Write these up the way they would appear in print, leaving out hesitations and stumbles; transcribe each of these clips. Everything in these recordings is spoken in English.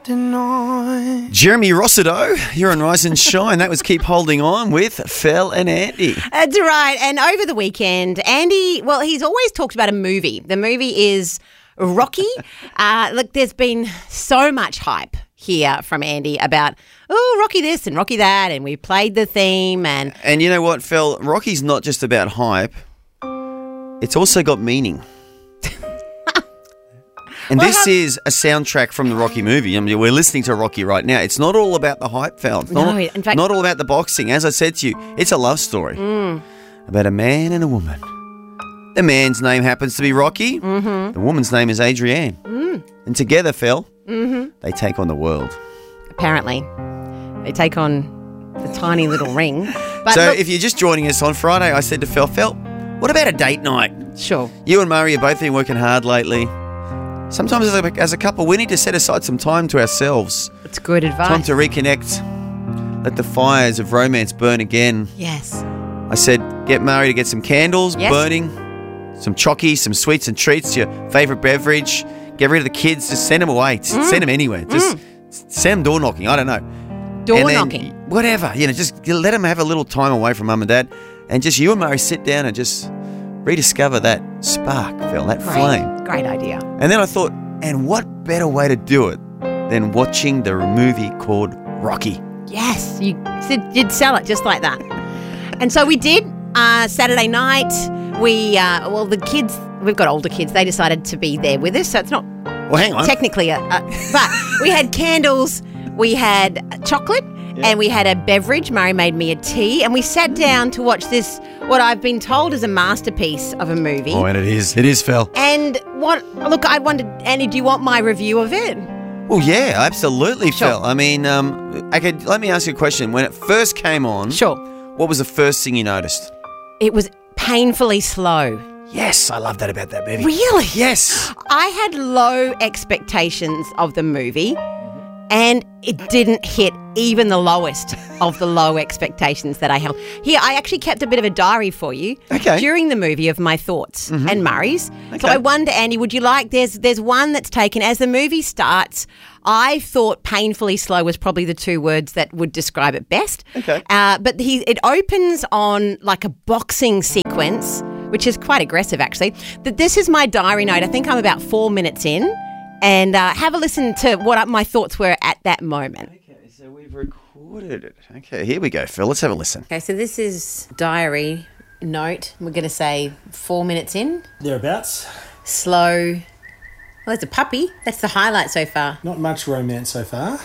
deny. Jeremy Rossito, you're on Rise and Shine. That was Keep Holding On with Phil and Andy. That's right. And over the weekend, Andy, well, he's always talked about a movie. The movie is Rocky. Look, there's been so much hype here from Andy about, Rocky this and Rocky that, and we played the theme. And you know what, Phil? Rocky's not just about hype. It's also got meaning. And this is a soundtrack from the Rocky movie. I mean, we're listening to Rocky right now. It's not all about the hype, Phil. It's not all about the boxing. As I said to you, it's a love story about a man and a woman. The man's name happens to be Rocky. Mm-hmm. The woman's name is Adrienne. And together, Phil, they take on the world. Apparently. They take on the tiny little ring. But so look, if you're just joining us on Friday, I said to Phil, what about a date night? Sure. You and Murray have both been working hard lately. Sometimes as a couple, we need to set aside some time to ourselves. It's good advice. Time to reconnect. Let the fires of romance burn again. Yes. I said, get Murray to get some candles burning, some chocky, some sweets and treats, your favourite beverage. Get rid of the kids. Just send them away. Send them anywhere. Just send them door knocking. I don't know. Door knocking. Whatever. Just let them have a little time away from mum and dad. And just you and Murray sit down and just rediscover that spark, Phil, that flame. Great idea. And then I thought, and what better way to do it than watching the movie called Rocky? Yes, you'd sell it just like that. And so we did. Saturday night, the kids, we've got older kids, they decided to be there with us, so it's not hang on. Technically but we had candles, we had chocolate, and we had a beverage. Murray made me a tea, and we sat down to watch this, what I've been told is a masterpiece of a movie. Oh, and it is, Phil. And I wondered, Andy, do you want my review of it? Well, yeah, absolutely, Sure. Phil. I mean, let me ask you a question. When it first came on, Sure. What was the first thing you noticed? It was painfully slow. Yes, I love that about that movie. Really? Yes. I had low expectations of the movie, and it didn't hit even the lowest of the low expectations that I held. Here, I actually kept a bit of a diary for you during the movie of my thoughts and Murray's. Okay. So I wonder, Andy, would you like, there's one that's taken, as the movie starts, I thought painfully slow was probably the two words that would describe it best. Okay. But it opens on like a boxing sequence, which is quite aggressive actually. This is my diary note. I think I'm about 4 minutes in. And have a listen to what my thoughts were at that moment. Okay, so we've recorded it. Okay, here we go, Phil. Let's have a listen. Okay, so this is diary note. We're going to say 4 minutes in. Thereabouts. Slow. Well, there's a puppy. That's the highlight so far. Not much romance so far.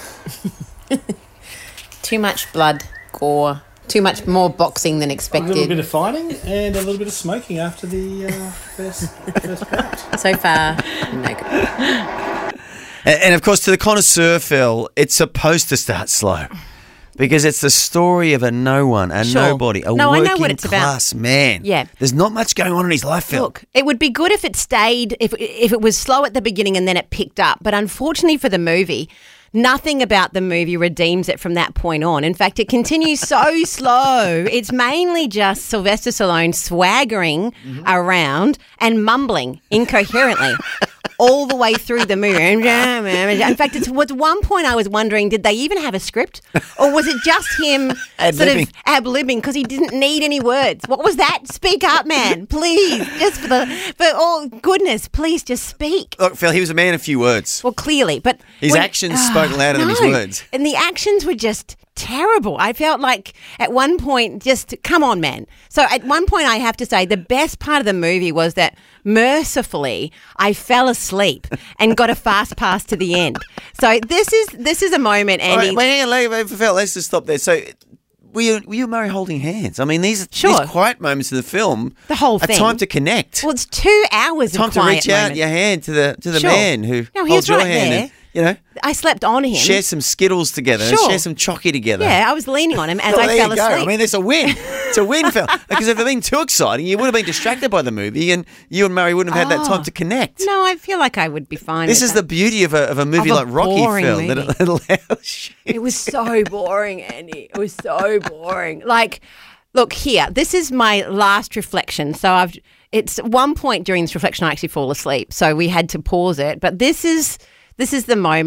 Too much blood, gore. Too much more boxing than A expected. little bit of fighting and a little bit of smoking after the first part. So far, no good. And of course, to the connoisseur, Phil, it's supposed to start slow. Because it's the story of a nobody, a No, I know working what it's about. class man. Yeah. There's not much going on in his life, Phil. Look, it would be good if it stayed, if it was slow at the beginning and then it picked up. But unfortunately for the movie, nothing about the movie redeems it from that point on. In fact, it continues so slow. It's mainly just Sylvester Stallone swaggering around and mumbling incoherently all the way through the movie. In fact, at one point I was wondering, did they even have a script? Or was it just him sort of ad-libbing because he didn't need any words? What was that? Speak up, man. Please. Just for all goodness, please just speak. Look, Phil, he was a man of few words. Well, clearly, but His actions spoke louder than his words. And the actions were just terrible. I felt like at one point, just come on, man. So at one point, I have to say the best part of the movie was that mercifully I fell asleep and got a fast pass to the end. So this is a moment, Andy. All right, hang on, Phil, let's just stop there. So were you and Murray holding hands? I mean, these quiet moments in the film, the whole thing, a time to connect. Well, it's 2 hours time of quiet to reach out your hand to the man who he holds was your right hand. there. And, you know, I slept on him. share some Skittles together. Sure. Share some chocky together. Yeah, I was leaning on him as Well, I there fell you go. asleep. I mean, it's a win. It's a win, Phil. Because if it had been too exciting, you would have been distracted by the movie and you and Murray wouldn't have had that time to connect. No, I feel like I would be fine. This with is that. the beauty of a movie like Rocky, boring Phil, movie. that it allows you. It was so boring, Andy. It was so boring. Like, look here. This is my last reflection. So it's one point during this reflection I actually fall asleep. So we had to pause it. But this is the moment.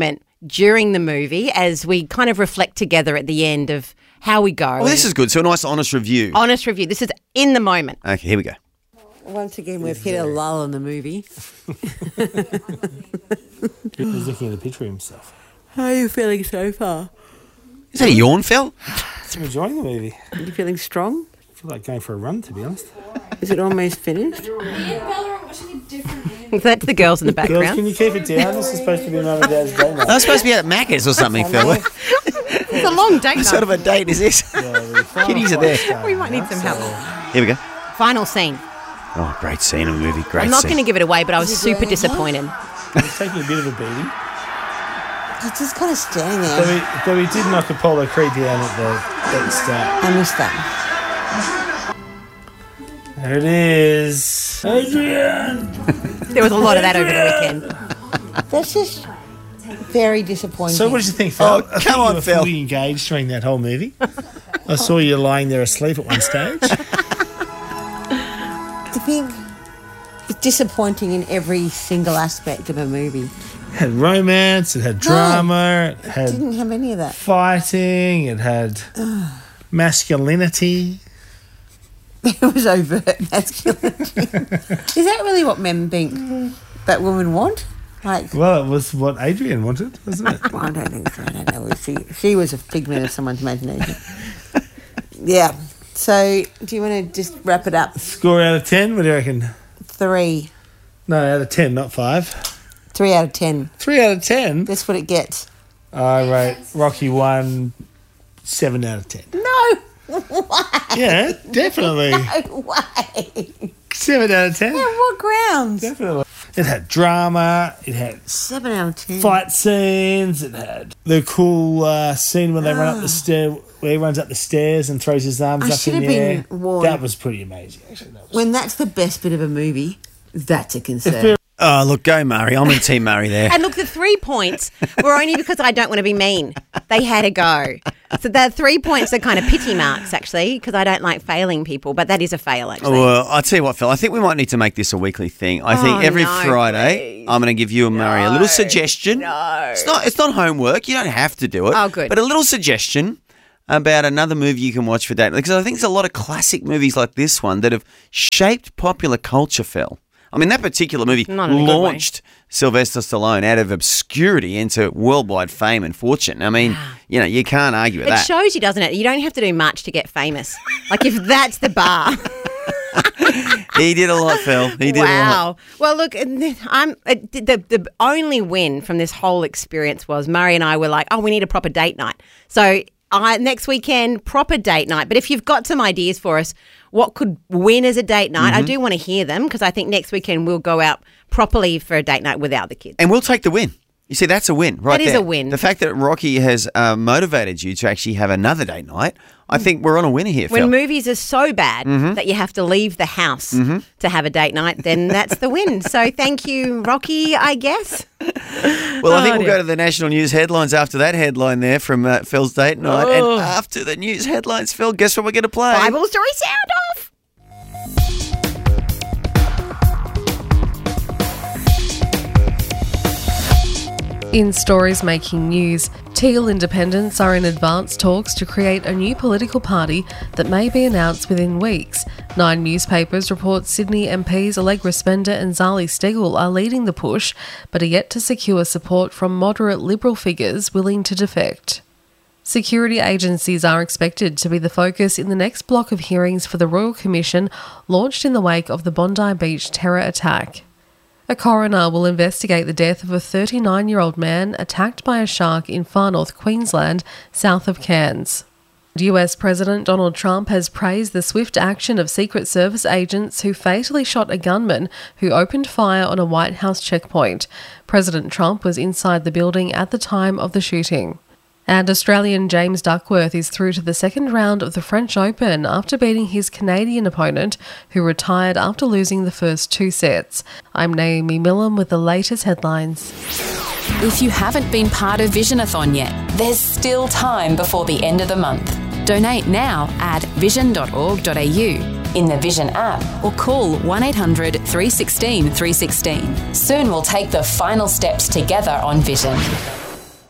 during the movie as we kind of reflect together at the end of how we go. Well, this is good. So a nice honest review. Honest review. This is in the moment. Okay, here we go. Once again, we've hit a lull in the movie. He's looking at the picture of himself. How are you feeling so far? Is that a yawn, Phil? I'm enjoying the movie. Are you feeling strong? I feel like going for a run, to be honest. Is it almost finished? That's the girls in the Girls, background. can you keep it down? This is supposed to be Mum and Dad's day night. I was supposed to be at Macca's or something, Phil. It's a long date What sort night. of a date is this? Kiddies are there. We might need some help. Here we go. Final scene. Oh, great scene of the movie. Great I'm not scene. going to give it away, but I was Is he super doing disappointed. He's taking a bit of a beating. He's just kind of standing there. Though he did knock Apollo Creed down at the start. I missed that. There it is. Adrian! There was a lot of that over the weekend. That's just very disappointing. So what did you think, Phil? Oh, I think come you on, were Phil. fully engaged during that whole movie. I saw you lying there asleep at one stage. I think it's disappointing in every single aspect of a movie. It had romance, it had drama, it had Didn't have any of that. fighting, it had masculinity. It was overt masculinity. Is that really what men think that women want? Like, Well, it was what Adrian wanted, wasn't it? well, I don't think so. I don't know. She was a figment of someone's imagination. Yeah. So, do you want to just wrap it up? Score out of 10, what do you reckon? 3. No, out of 10, not 5. 3 out of 10. 3 out of 10? That's what it gets. I rate Rocky 1 7 out of 10. No. Why? Yeah, definitely. No way. 7 out of 10. On what grounds? Definitely. It had drama, it had 7 out of 10. fight scenes, it had the cool scene when they run up the stair, where he runs up the stairs and throws his arms I up should in have the air. been warned. That was pretty amazing, actually. That was When that's the best bit of a movie, that's a concern. Oh, look, go Murray. I'm in Team Murray there. And look, the 3 points were only because I don't want to be mean. They had to go. So the 3 points are kind of pity marks, actually, because I don't like failing people, but that is a fail, actually. Well, I'll tell you what, Phil. I think we might need to make this a weekly thing. I think every no, Friday, please. I'm going to give you and Murray a little suggestion. No. It's not homework. You don't have to do it. Oh, good. But a little suggestion about another movie you can watch for date. Because I think there's a lot of classic movies like this one that have shaped popular culture, Phil. I mean, that particular movie Not in a good way. launched Sylvester Stallone out of obscurity into worldwide fame and fortune. I mean, you can't argue with It that. shows you, doesn't it? You don't have to do much to get famous. Like, if that's the bar. He did a lot, Phil. He did a lot. Wow. Well, look, the only win from this whole experience was Murray and I were like, oh, we need a proper date night. So next weekend, proper date night. But if you've got some ideas for us, what could win as a date night, I do want to hear them, because I think next weekend we'll go out properly for a date night without the kids. And we'll take the win. You see, that's a win right That there. is a win. The fact that Rocky has motivated you to actually have another date night, I think we're on a winner here, Phil. When movies are so bad that you have to leave the house to have a date night, then that's the win. So thank you, Rocky, I guess. Well, I think we'll go to the national news headlines after that headline there from Phil's date night. And after the news headlines, Phil, guess what we're going to play? Bible story sound off. In stories making news, Teal Independents are in advanced talks to create a new political party that may be announced within weeks. 9 newspapers report Sydney MPs Allegra Spender and Zali Steggall are leading the push, but are yet to secure support from moderate Liberal figures willing to defect. Security agencies are expected to be the focus in the next block of hearings for the Royal Commission launched in the wake of the Bondi Beach terror attack. A coroner will investigate the death of a 39-year-old man attacked by a shark in far north Queensland, south of Cairns. US President Donald Trump has praised the swift action of Secret Service agents who fatally shot a gunman who opened fire on a White House checkpoint. President Trump was inside the building at the time of the shooting. And Australian James Duckworth is through to the second round of the French Open after beating his Canadian opponent, who retired after losing the first 2 sets. I'm Naomi Millam with the latest headlines. If you haven't been part of Visionathon yet, there's still time before the end of the month. Donate now at vision.org.au, in the Vision app, or call 1800 316 316. Soon we'll take the final steps together on Vision.